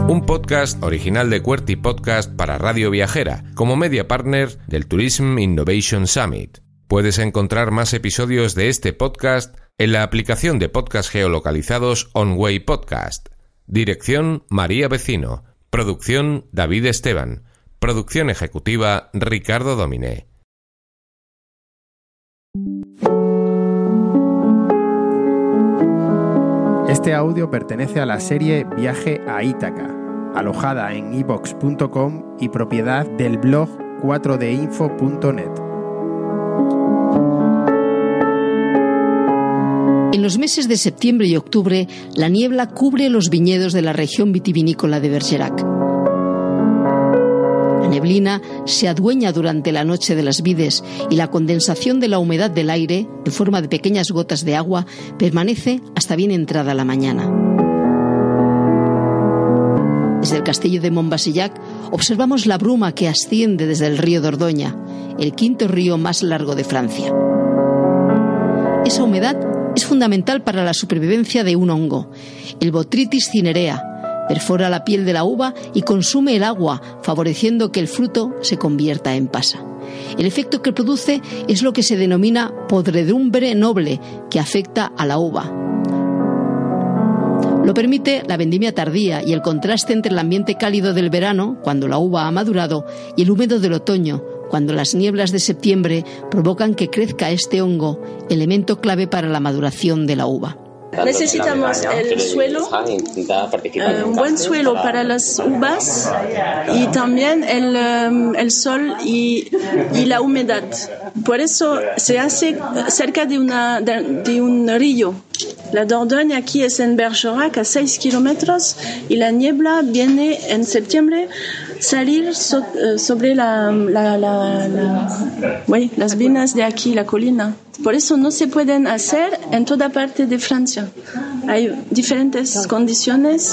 Un podcast original de QWERTY Podcast para Radio Viajera, como media partner del Tourism Innovation Summit. Puedes encontrar más episodios de este podcast en la aplicación de podcast geolocalizados OnWay Podcast. Dirección María Vecino. Producción David Esteban. Producción ejecutiva Ricardo Dominé. Este audio pertenece a la serie Viaje a Ítaca, alojada en evox.com y propiedad del blog 4dinfo.net. En los meses de septiembre y octubre, la niebla cubre los viñedos de la región vitivinícola de Bergerac. La neblina se adueña durante la noche de las vides y la condensación de la humedad del aire, en forma de pequeñas gotas de agua, permanece hasta bien entrada la mañana. Desde el castillo de Montbazillac observamos la bruma que asciende desde el río Dordoña, el quinto río más largo de Francia. Esa humedad es fundamental para la supervivencia de un hongo, el Botrytis cinerea. Perfora la piel de la uva y consume el agua, favoreciendo que el fruto se convierta en pasa. El efecto que produce es lo que se denomina podredumbre noble, que afecta a la uva. Lo permite la vendimia tardía y el contraste entre el ambiente cálido del verano, cuando la uva ha madurado, y el húmedo del otoño, cuando las nieblas de septiembre provocan que crezca este hongo, elemento clave para la maduración de la uva. Necesitamos el suelo, un buen suelo para las uvas y también el sol y la humedad. Por eso se hace cerca de un río. La Dordogne aquí es en Bergerac, a 6 kilómetros, y la niebla viene en septiembre salir sobre las viñas de aquí, la colina. Por eso no se pueden hacer en toda parte de Francia. Hay diferentes condiciones.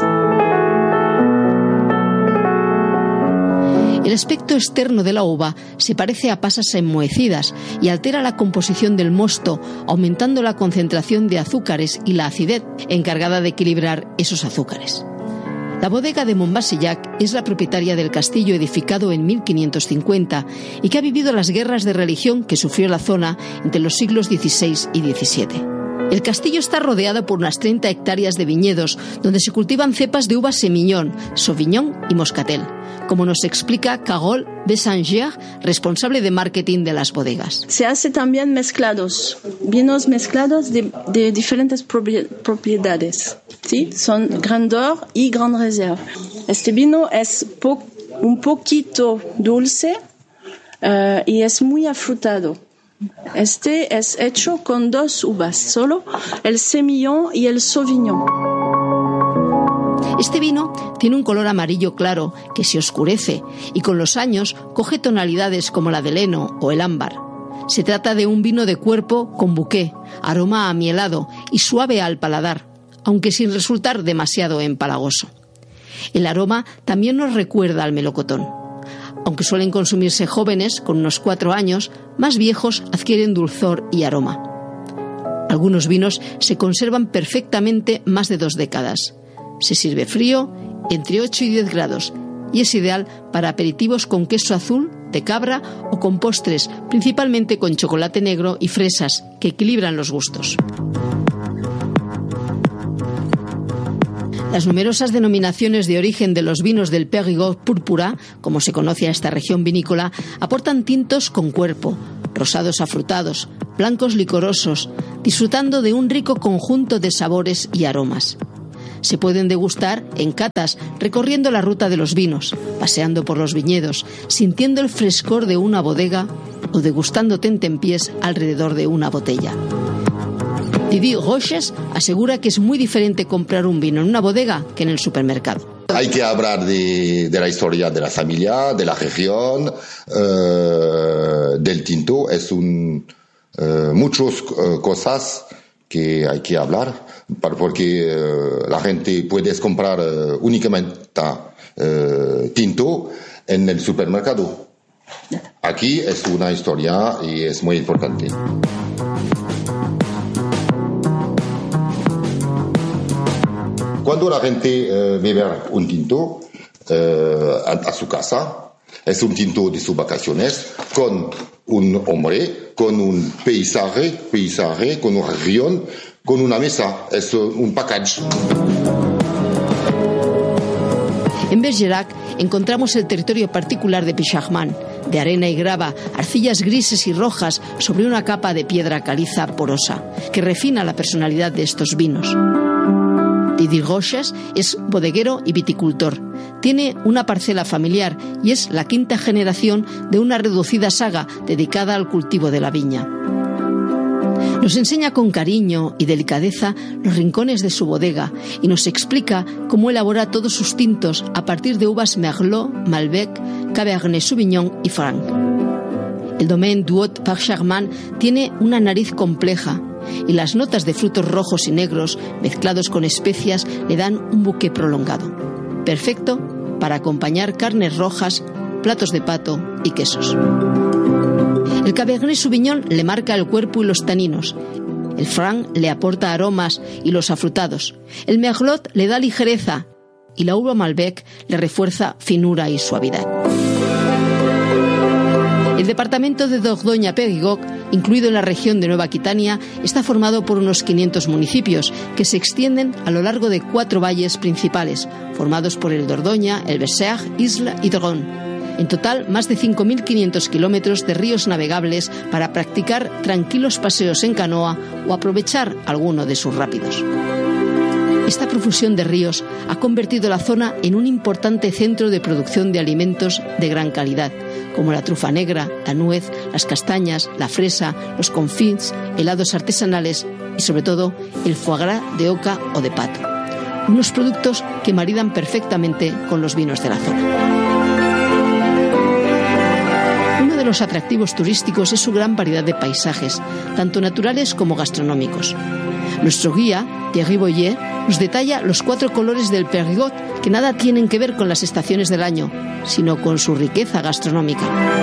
El aspecto externo de la uva se parece a pasas enmohecidas y altera la composición del mosto, aumentando la concentración de azúcares y la acidez, encargada de equilibrar esos azúcares. La bodega de Montbazillac es la propietaria del castillo edificado en 1550 y que ha vivido las guerras de religión que sufrió la zona entre los siglos XVI y XVII. El castillo está rodeado por unas 30 hectáreas de viñedos donde se cultivan cepas de uva Semillon, Sauvignon y Moscatel, como nos explica Carole Bessanger, responsable de marketing de las bodegas. Se hace también mezclados, vinos mezclados de diferentes propiedades, ¿sí? Son Grandeur y Grande Reserve. Este vino es un poquito dulce y es muy afrutado. Este es hecho con 2 uvas, solo el Semillon y el Sauvignon. Este vino tiene un color amarillo claro que se oscurece y con los años coge tonalidades como la del heno o el ámbar. Se trata de un vino de cuerpo con bouquet, aroma amielado y suave al paladar, aunque sin resultar demasiado empalagoso. El aroma también nos recuerda al melocotón. Aunque suelen consumirse jóvenes, con unos 4 años, más viejos adquieren dulzor y aroma. Algunos vinos se conservan perfectamente más de 2 décadas. Se sirve frío, entre 8 y 10 grados, y es ideal para aperitivos con queso azul, de cabra o con postres, principalmente con chocolate negro y fresas, que equilibran los gustos. Las numerosas denominaciones de origen de los vinos del Périgord púrpura, como se conoce a esta región vinícola, aportan tintos con cuerpo, rosados afrutados, blancos licorosos, disfrutando de un rico conjunto de sabores y aromas. Se pueden degustar en catas, recorriendo la ruta de los vinos, paseando por los viñedos, sintiendo el frescor de una bodega o degustando tentempiés alrededor de una botella. Didier Roches asegura que es muy diferente comprar un vino en una bodega que en el supermercado. Hay que hablar de la historia de la familia, de la región, del tinto. Es muchas cosas que hay que hablar, porque la gente puede comprar únicamente tinto en el supermercado. Aquí es una historia y es muy importante. Cuando la gente bebe un tinto a su casa, es un tinto de sus vacaciones, con un hombre, con un paisaje, con un rión, con una mesa, es un package. En Bergerac encontramos el territorio particular de Pichachman, de arena y grava, arcillas grises y rojas sobre una capa de piedra caliza porosa, que refina la personalidad de estos vinos. Didier Roches es bodeguero y viticultor. Tiene una parcela familiar y es la quinta generación de una reducida saga dedicada al cultivo de la viña. Nos enseña con cariño y delicadeza los rincones de su bodega y nos explica cómo elabora todos sus tintos a partir de uvas Merlot, Malbec, Cabernet Sauvignon y Franc. El Domaine du Haut-Pichachman tiene una nariz compleja y las notas de frutos rojos y negros mezclados con especias le dan un buque prolongado, perfecto para acompañar carnes rojas, platos de pato y quesos. El Cabernet Sauvignon le marca el cuerpo y los taninos. El Franc le aporta aromas y los afrutados. El Merlot le da ligereza y la uva Malbec le refuerza finura y suavidad. El departamento de Dordogne-Périgord, incluido en la región de Nueva Aquitania, está formado por unos 500 municipios que se extienden a lo largo de 4 valles principales, formados por el Dordoña, el Berger, Isle y Dronne. En total, más de 5.500 kilómetros de ríos navegables para practicar tranquilos paseos en canoa o aprovechar alguno de sus rápidos. Esta profusión de ríos ha convertido la zona en un importante centro de producción de alimentos de gran calidad, como la trufa negra, la nuez, las castañas, la fresa, los confits, helados artesanales y, sobre todo, el foie gras de oca o de pato. Unos productos que maridan perfectamente con los vinos de la zona. Uno de los atractivos turísticos es su gran variedad de paisajes, tanto naturales como gastronómicos. Nuestro guía, Thierry Boyer, nos detalla los 4 colores del Périgord que nada tienen que ver con las estaciones del año, sino con su riqueza gastronómica.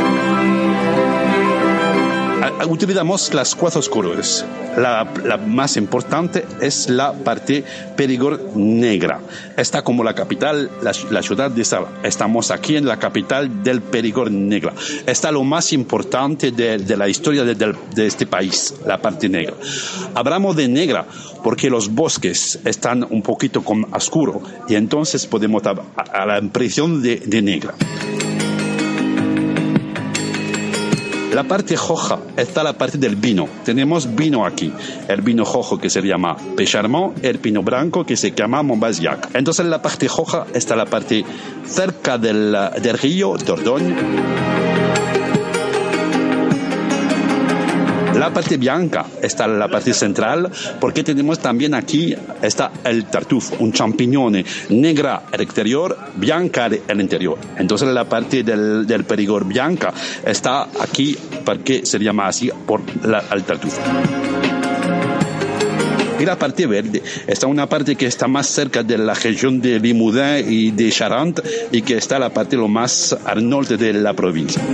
Utilizamos las 4 colores. La más importante es la parte Périgord negra. Está como la capital, la ciudad de Saba. Estamos aquí en la capital del Périgord negra. Está lo más importante de la historia de este país, la parte negra. Hablamos de negra porque los bosques están un poquito oscuro y entonces podemos dar a la impresión de negra. La parte roja está la parte del vino. Tenemos vino aquí. El vino rojo que se llama Pécharmont, el vino blanco que se llama Montbazillac. Entonces la parte roja está la parte cerca del río Dordogne. La parte blanca está la parte central porque tenemos también aquí está el tartufo, un champiñón negra al exterior, blanca al interior. Entonces la parte del Périgord blanca está aquí porque se llama así por el tartufo. Y la parte verde está una parte que está más cerca de la región de Limousin y de Charente y que está la parte lo más al norte de la provincia.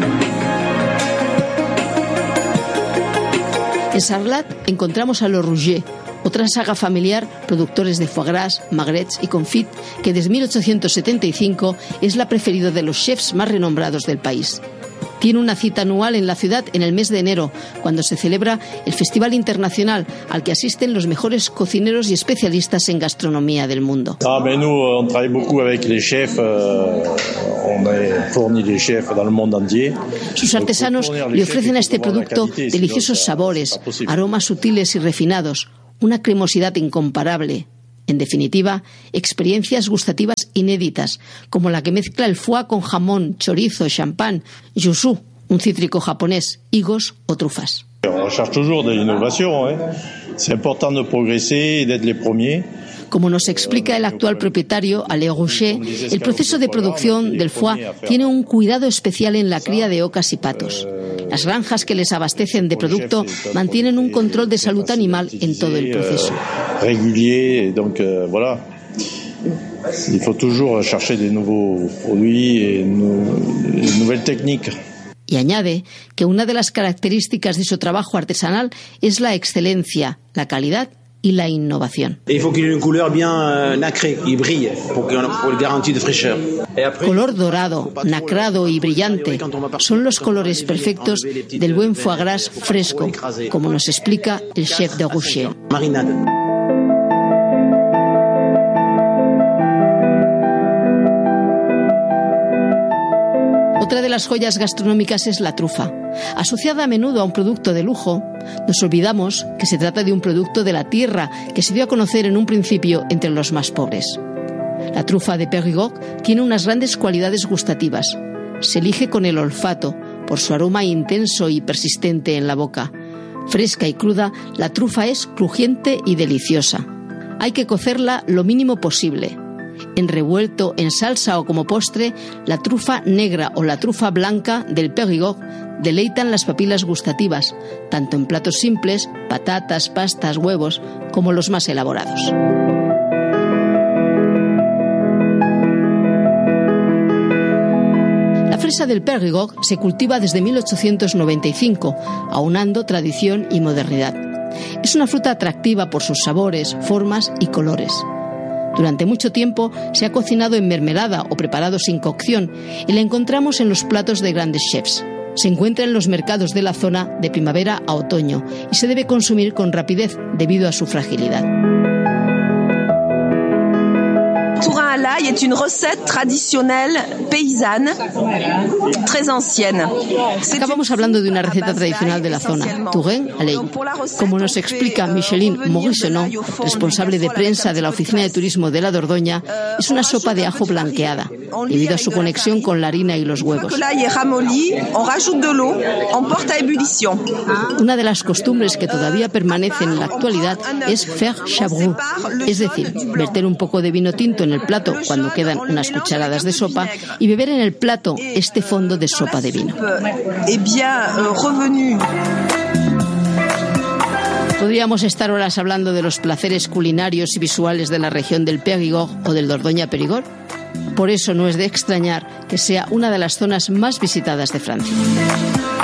En Sarlat encontramos a los Rouget, otra saga familiar, productores de foie gras, magrets y confit, que desde 1875 es la preferida de los chefs más renombrados del país. Tiene una cita anual en la ciudad en el mes de enero, cuando se celebra el Festival Internacional, al que asisten los mejores cocineros y especialistas en gastronomía del mundo. Nous, on travaille beaucoup avec les chefs. On est fourni des chefs dans le monde entier. Sus artesanos le ofrecen a este producto deliciosos sabores, aromas sutiles y refinados, una cremosidad incomparable. En definitiva, experiencias gustativas inéditas, como la que mezcla el foie con jamón, chorizo, champán, yuzu, un cítrico japonés, higos o trufas. On recherche toujours de l'innovation. C'est important de progresser et d'être les premiers. Como nos explica el actual propietario, Alain Rouget, el proceso de producción del foie tiene un cuidado especial en la cría de ocas y patos. Las granjas que les abastecen de producto mantienen un control de salud animal en todo el proceso. Régulier, donc voilà. Il faut toujours chercher des nouveaux produits et de nouvelles techniques. Y añade que una de las características de su trabajo artesanal es la excelencia, la calidad y la innovación. Color dorado, nacrado y brillante son los colores perfectos del buen foie gras fresco, como nos explica el chef de Roucher. Otra de las joyas gastronómicas es la trufa. Asociada a menudo a un producto de lujo, nos olvidamos que se trata de un producto de la tierra que se dio a conocer en un principio entre los más pobres. La trufa de Périgord tiene unas grandes cualidades gustativas. Se elige con el olfato, por su aroma intenso y persistente en la boca. Fresca y cruda, la trufa es crujiente y deliciosa. Hay que cocerla lo mínimo posible. En revuelto, en salsa o como postre, la trufa negra o la trufa blanca del Périgord deleitan las papilas gustativas, tanto en platos simples, patatas, pastas, huevos, como los más elaborados. La fresa del Périgord se cultiva desde 1895, aunando tradición y modernidad. Es una fruta atractiva por sus sabores, formas y colores. Durante mucho tiempo se ha cocinado en mermelada o preparado sin cocción y la encontramos en los platos de grandes chefs. Se encuentra en los mercados de la zona de primavera a otoño y se debe consumir con rapidez debido a su fragilidad. Tourin à l'ail est une recette traditionnelle paysanne très ancienne. Acabamos hablando de una receta tradicional de la zona, Tourin à l'ail. Como nos explica Micheline Morissenon, responsable de prensa de la Oficina de Turismo de la Dordoña, es una sopa de ajo blanqueada, debido a su conexión con la harina y los huevos. Una de las costumbres que todavía permanecen en la actualidad es faire chabroux, es decir, verter un poco de vino tinto en el plato cuando quedan unas cucharadas de sopa y beber en el plato este fondo de sopa de vino. Podríamos estar horas hablando de los placeres culinarios y visuales de la región del Périgord o del Dordoña-Périgord. Por eso no es de extrañar que sea una de las zonas más visitadas de Francia.